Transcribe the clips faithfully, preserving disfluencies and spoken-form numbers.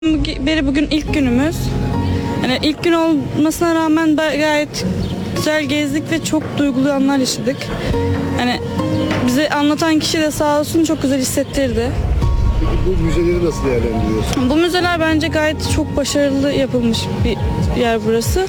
Beri bugün ilk günümüz. Yani ilk gün olmasına rağmen gayet güzel gezdik ve çok duygulu anlar yaşadık. Yani bize anlatan kişi de sağ olsun çok güzel hissettirdi. Peki bu müzeleri nasıl değerlendiriyorsun? Bu müzeler bence gayet çok başarılı yapılmış bir yer burası.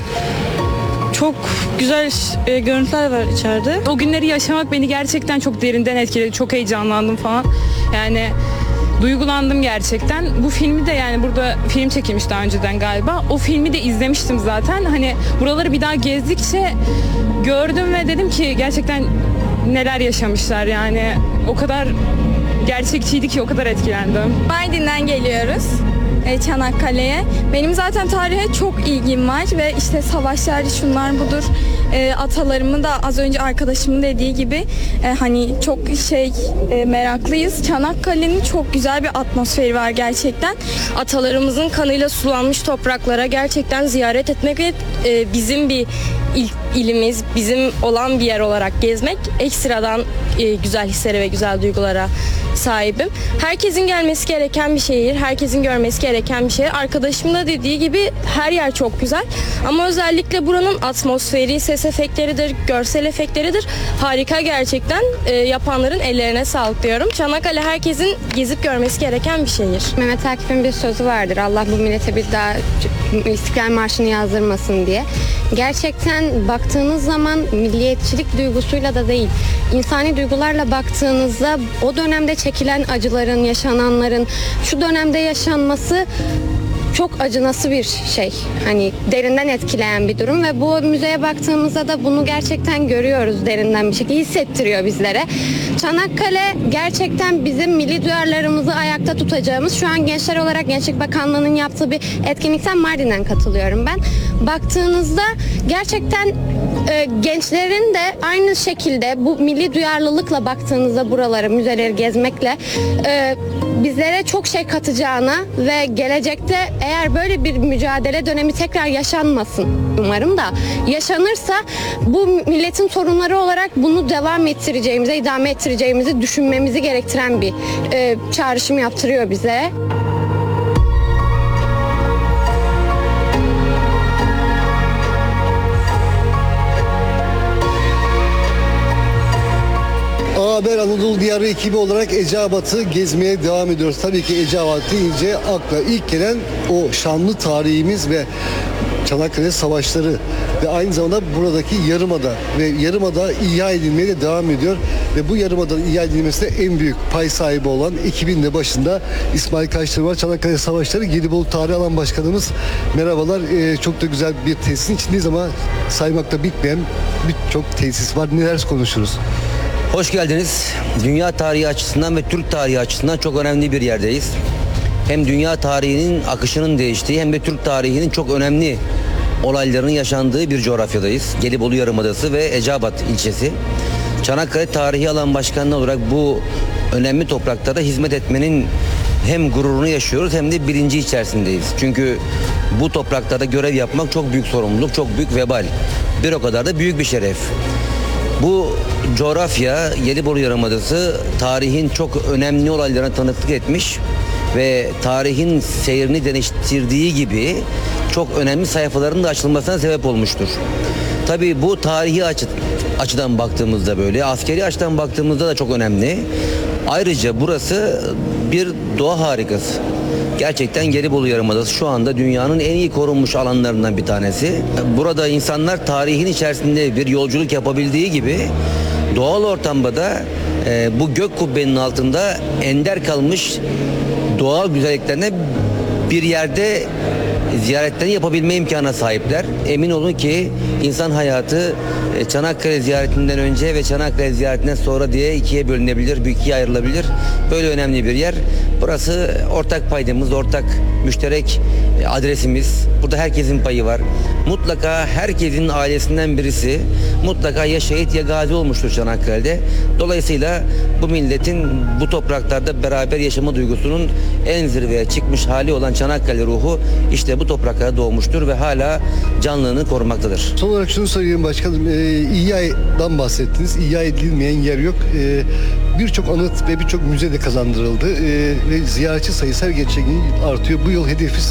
Çok güzel e, görüntüler var içeride. O günleri yaşamak beni gerçekten çok derinden etkiledi. Çok heyecanlandım falan. Yani duygulandım gerçekten. Bu filmi de yani burada film çekilmiş daha önceden galiba. O filmi de izlemiştim zaten. Hani buraları bir daha gezdikçe gördüm ve dedim ki gerçekten neler yaşamışlar yani. O kadar gerçekçiydi ki o kadar etkilendim. Mardin'den geliyoruz Çanakkale'ye. Benim zaten tarihe çok ilgim var ve işte savaşlar şunlar budur. E, atalarımın da az önce arkadaşımın dediği gibi e, hani çok şey e, meraklıyız. Çanakkale'nin çok güzel bir atmosferi var gerçekten. Atalarımızın kanıyla sulanmış topraklara gerçekten ziyaret etmek ve e, bizim bir il, ilimiz, bizim olan bir yer olarak gezmek ekstradan e, güzel hislere ve güzel duygulara sahibim. Herkesin gelmesi gereken bir şehir, herkesin görmesi gereken bir şehir. Arkadaşımın da dediği gibi her yer çok güzel. Ama özellikle buranın atmosferi, ses efektleridir, görsel efektleridir. Harika gerçekten. E, yapanların ellerine sağlık diyorum. Çanakkale herkesin gezip görmesi gereken bir şehir. Mehmet Akif'in bir sözü vardır. Allah bu millete bir daha İstiklal Marşı'nı yazdırmasın diye. Gerçekten baktığınız zaman milliyetçilik duygusuyla da değil, insani duygularla baktığınızda o dönemde çekilen acıların, yaşananların şu dönemde yaşanması çok acınası bir şey. Hani derinden etkileyen bir durum ve bu müzeye baktığımızda da bunu gerçekten görüyoruz derinden bir şekilde hissettiriyor bizlere. Çanakkale gerçekten bizim milli duyarlarımızı ayakta tutacağımız, şu an gençler olarak Gençlik Bakanlığı'nın yaptığı bir etkinlikten Mardin'den katılıyorum ben. Baktığınızda gerçekten e, gençlerin de aynı şekilde bu milli duyarlılıkla baktığınızda buraları, müzeleri gezmekle e, bizlere çok şey katacağına ve gelecekte eğer böyle bir mücadele dönemi tekrar yaşanmasın umarım da yaşanırsa bu milletin torunları olarak bunu devam ettireceğimize, idame ettireceğimizi düşünmemizi gerektiren bir e, çağrışım yaptırıyor bize. A Haber Anadolu Diyarı ekibi olarak Eceabat'ı gezmeye devam ediyoruz. Tabii ki Eceabat deyince akla ilk gelen o şanlı tarihimiz ve Çanakkale Savaşları ve aynı zamanda buradaki yarımada ve yarımada ihya edilmeye de devam ediyor ve bu yarımadanın ihya edilmesine en büyük pay sahibi olan ekibin de başında İsmail Kaçtırma var. Çanakkale Savaşları Gelibolu Tarih Alan Başkanımız. Merhabalar. Ee, çok da güzel bir tesisin içindeyiz ama saymakta bitmeyen birçok tesis var. Neler konuşuruz? Hoş geldiniz. Dünya tarihi açısından ve Türk tarihi açısından çok önemli bir yerdeyiz. Hem dünya tarihinin akışının değiştiği hem de Türk tarihinin çok önemli olayların yaşandığı bir coğrafyadayız. Gelibolu Yarımadası ve Eceabat ilçesi. Çanakkale Tarihi Alan Başkanlığı olarak bu önemli topraklara hizmet etmenin hem gururunu yaşıyoruz hem de bilinci içerisindeyiz. Çünkü bu topraklarda görev yapmak çok büyük sorumluluk, çok büyük vebal. Bir o kadar da büyük bir şeref. Bu coğrafya, Gelibolu Yarımadası tarihin çok önemli olaylarına tanıklık etmiş ve tarihin seyrini değiştirdiği gibi çok önemli sayfaların da açılmasına sebep olmuştur. Tabii bu tarihi açı, açıdan baktığımızda böyle, askeri açıdan baktığımızda da çok önemli. Ayrıca burası bir doğa harikası. Gerçekten Gelibolu Yarımadası şu anda dünyanın en iyi korunmuş alanlarından bir tanesi. Burada insanlar tarihin içerisinde bir yolculuk yapabildiği gibi doğal ortamda da e, bu gök kubbenin altında ender kalmış doğal güzelliklerine bir yerde ziyaretlerini yapabilme imkanına sahipler. Emin olun ki insan hayatı e, Çanakkale ziyaretinden önce ve Çanakkale ziyaretinden sonra diye ikiye bölünebilir, ikiye ayrılabilir. Böyle önemli bir yer. Burası ortak paydamız, ortak müşterek adresimiz. Burada herkesin payı var. mutlaka herkesin ailesinden birisi mutlaka ya şehit ya gazi olmuştur Çanakkale'de. Dolayısıyla bu milletin bu topraklarda beraber yaşama duygusunun en zirveye çıkmış hali olan Çanakkale ruhu işte bu topraklara doğmuştur ve hala canlılığını korumaktadır. Son olarak şunu söyleyeyim başkanım. E, İHA'dan bahsettiniz. İHA edilmeyen yer yok. E, birçok anıt ve birçok müze de kazandırıldı. E, ve ziyaretçi sayısı her geçen gün artıyor. Bu yıl hedefi